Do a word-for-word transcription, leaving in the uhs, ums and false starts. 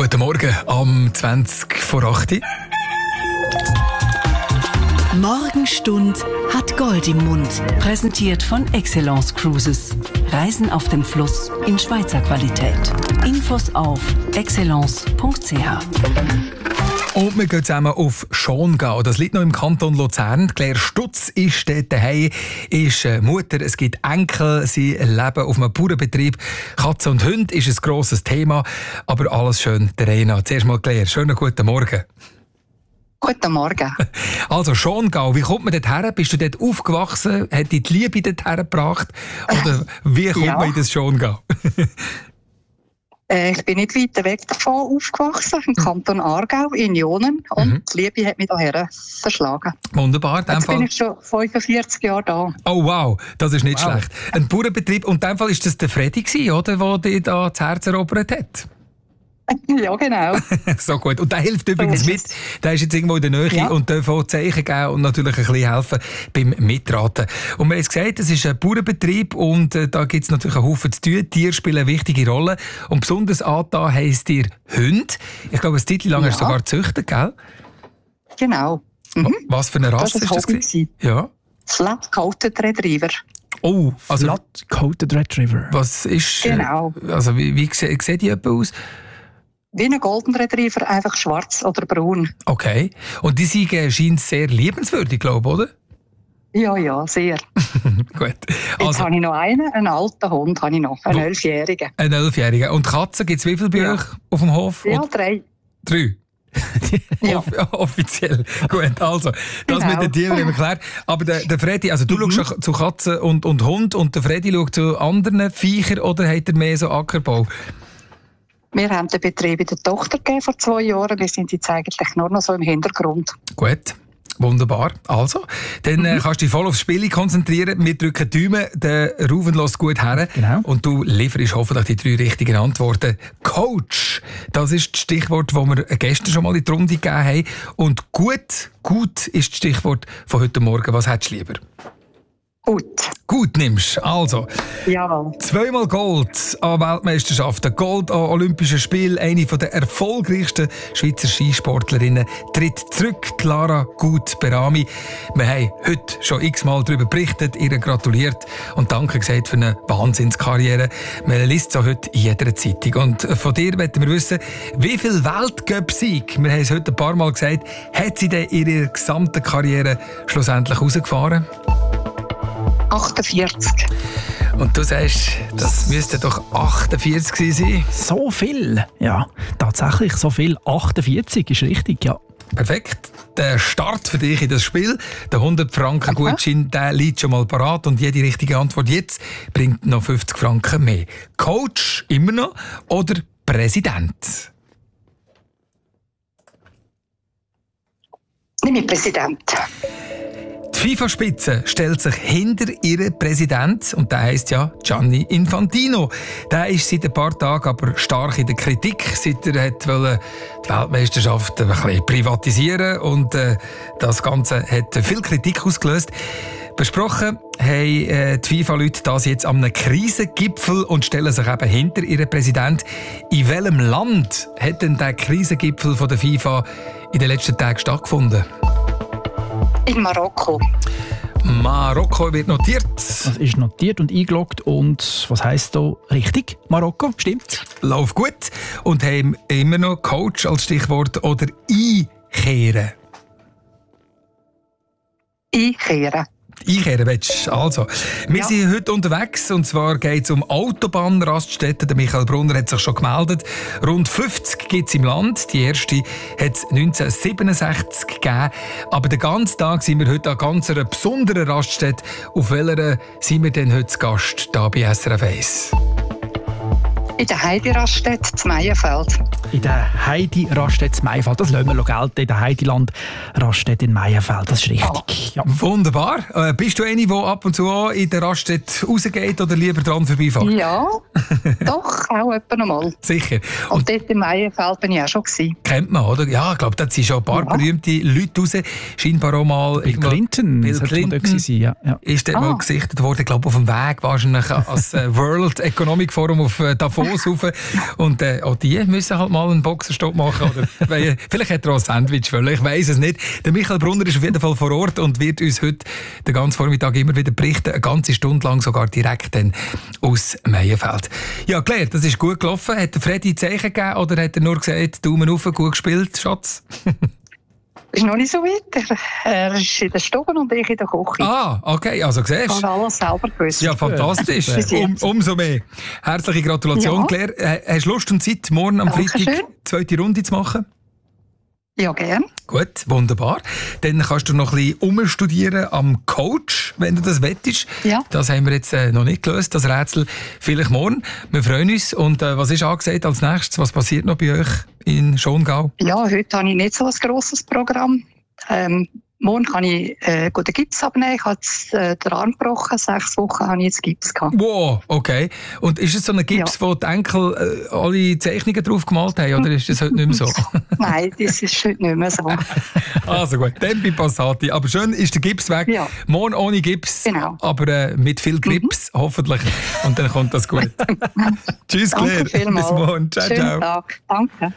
Guten Morgen am zwanzig vor acht. Morgenstund hat Gold im Mund. Präsentiert von Excellence Cruises. Reisen auf dem Fluss in Schweizer Qualität. Infos auf excellence punkt c h. Und wir gehen zusammen auf Schongau. Das liegt noch im Kanton Luzern. Claire Stutz ist dort daheim, ist Mutter, es gibt Enkel, sie leben auf einem Bauernbetrieb. Katze und Hund ist ein grosses Thema, aber alles schön der Reihe nach. Zuerst mal Claire, schönen guten Morgen. Guten Morgen. Also Schongau, wie kommt man dort her? Bist du dort aufgewachsen? Hat dich die Liebe dort hergebracht? Oder wie kommt Ja. man in das Schongau? Äh, ich bin nicht weit weg davon aufgewachsen, im Kanton Aargau, in Jonen. Und Mhm. die Liebe hat mich hierher verschlagen. Wunderbar. In dem Jetzt bin Fall. ich schon fünfundvierzig Jahre da. Oh wow, das ist nicht Wow. schlecht. Ein Bauernbetrieb. Und in dem Fall ist das der Freddy gewesen, oder, der dich da das Herz erobert hat? Ja, genau. So gut. Und der hilft übrigens ist mit. es. Der ist jetzt irgendwo in der Nähe Ja. und darf auch Zeichen geben und natürlich ein bisschen helfen beim Mitraten. Und wir haben es gesagt, es ist ein Bauernbetrieb und äh, da gibt es natürlich einen Haufen zu tun. Tiere spielen eine wichtige Rolle. Und besonders angetan heisst ihr Hund. Ich glaube, eine Zeit lang Ja. hast du sogar gezüchtet, gell? Genau. Mhm. Was für eine Rasse Das war ist ein das? Hobby gewesen? gewesen. Ja. Flat-Coated Retriever. Oh, also Flat Coated Retriever. was ist... äh, Genau. Also wie, wie sieht sieht die etwa aus? Wie ein Golden Retriever, einfach schwarz oder braun. Okay. Und die sind äh, scheint sehr liebenswürdig, glaube ich, oder? Ja, ja, sehr. Gut. Jetzt Also, habe ich noch einen, einen alten Hund habe ich noch, einen Wo- elfjährigen. ein Elfjähriger. Und Katzen, gibt es wie viele bei Ja. euch auf dem Hof? Ja, Und drei. drei. Ja. Off offiziell. Gut, also, das Genau. mit den Tieren haben wir geklärt. Aber der, der Freddy, also du Mhm. schaust ja zu Katzen und, und Hund und der Freddy schaut zu anderen Viechern oder hat er mehr so Ackerbau? Wir haben den Betrieb in der Tochter gegeben vor zwei Jahren. Wir sind jetzt eigentlich nur noch so im Hintergrund. Gut. Wunderbar. Also, dann äh, kannst du dich voll aufs Spiel konzentrieren. Wir drücken die Daumen, der Ruven lässt gut her. Genau. Und du lieferst hoffentlich die drei richtigen Antworten. Coach, das ist das Stichwort, das wir gestern schon mal in die Runde gegeben haben. Und gut, gut ist das Stichwort von heute Morgen. Was hättest du lieber? Gut. Gut nimmst. Also, Ja. zweimal Gold an Weltmeisterschaften, Gold an Olympischen Spielen. Eine der erfolgreichsten Schweizer Skisportlerinnen tritt zurück, Clara Gut-Berami. Wir haben heute schon x-mal darüber berichtet, ihr gratuliert und danke gesagt für eine Wahnsinnskarriere. Man liest es auch heute in jeder Zeitung. Und von dir möchten wir wissen, wie viel Weltcup-Sieg, wir haben es heute ein paar Mal gesagt, hat sie denn in ihrer gesamten Karriere schlussendlich rausgefahren? achtundvierzig. Und du sagst, das müsste doch achtundvierzig gewesen sein. So viel? Ja, tatsächlich so viel. achtundvierzig ist richtig, ja. Perfekt. Der Start für dich in das Spiel. Der hundert Franken Gutschein, der liegt schon mal parat und jede richtige Antwort jetzt bringt noch fünfzig Franken mehr. Coach immer noch oder Präsident? Nicht mehr Präsident. Die FIFA-Spitze stellt sich hinter ihren Präsident und der heisst ja Gianni Infantino. Der ist seit ein paar Tagen aber stark in der Kritik, seit er hat wollte die Weltmeisterschaft ein bisschen privatisieren und äh, das Ganze hat viel Kritik ausgelöst. Besprochen haben äh, die FIFA-Leute das jetzt an einem Krisengipfel und stellen sich eben hinter ihren Präsident. In welchem Land hat denn der Krisengipfel von der FIFA in den letzten Tagen stattgefunden? In Marokko. Marokko wird notiert. Das ist notiert und eingeloggt. Und was heisst da richtig? Marokko, stimmt? Lauf gut. Und haben immer noch Coach als Stichwort oder einkehren. Einkehren. Einkehren willst du? Also, wir Ja. sind heute unterwegs und zwar geht es um Autobahnraststätten. Der Michael Brunner hat sich schon gemeldet. Rund fünfzig gibt es im Land. Die erste hat es neunzehnhundertsiebenundsechzig gegeben. Aber den ganzen Tag sind wir heute an ganz einer besonderen Raststätte. Auf welcher sind wir denn heute zu Gast hier bei S R F eins? In der Heidi-Raststätte zu Meienfeld. In der Heidi-Raststätte in Meienfeld. Das lassen wir noch gelten. In der Heidiland-Raststätte in Meienfeld. Das ist richtig. Ja. Wunderbar. Äh, bist du eine, die ab und zu auch in der Raststätte rausgeht oder lieber dran vorbeifährt? Ja, doch, auch etwa noch mal. Sicher. Und, Und dort in Meienfeld bin ich auch schon gewesen. kennt man, oder? Ja, ich glaube, da sind schon ein paar Ja. berühmte Leute raus. Scheinbar auch mal... Bill irgendwo- Clinton Bill sollte Clinton. dort gewesen sein. Ja. Ja. Ist dort Ah. mal gesichtet worden, ich glaube auf dem Weg wahrscheinlich als äh, World Economic Forum auf äh, Davos Kurs rauf. Und äh, auch die müssen halt mal einen Boxerstopp machen. Oder, weil, vielleicht hat er auch ein Sandwich wollen, ich weiss es nicht. Der Michael Brunner ist auf jeden Fall vor Ort und wird uns heute den ganzen Vormittag immer wieder berichten, eine ganze Stunde lang sogar direkt dann aus Meienfeld. Ja, Claire, das ist gut gelaufen. Hat der Freddy Zeichen gegeben oder hat er nur gesagt, Daumen auf, gut gespielt, Schatz? Ist noch nicht so weit. Er ist in der Stube und ich in der Küche. Ah, okay, also siehst du. Ich habe alles selber gewusst. Ja, fantastisch. Um, umso mehr. Herzliche Gratulation, Ja. Claire. Äh, Hast du Lust und Zeit, morgen am Dankeschön. Freitag die zweite Runde zu machen? Ja, gern. Gut, wunderbar. Dann kannst du noch ein bisschen umstudieren am Coach, wenn du das wettest. Ja. Das haben wir jetzt äh, noch nicht gelöst, das Rätsel. Vielleicht morgen. Wir freuen uns. Und äh, was ist angesagt als nächstes? Was passiert noch bei euch in Schongau? Ja, heute habe ich nicht so ein grosses Programm. Ähm, morgen kann ich äh, gut den Gips abnehmen. Ich habe jetzt, äh, den Arm gebrochen. Sechs Wochen habe ich jetzt Gips gehabt. Wow, okay. Und ist es so ein Gips, Ja. wo die Enkel äh, alle Zeichnungen drauf gemalt haben, oder ist das heute nicht mehr so? Nein, das ist heute nicht mehr so. Also gut, dann bei Passati. Aber schön ist der Gips weg. Ja. Morgen ohne Gips, Genau. aber äh, mit viel Grips, hoffentlich. Und dann kommt das gut. Tschüss, Claire. Danke vielmals. Bis morgen. Ciao, Schönen ciao. Tag. Danke.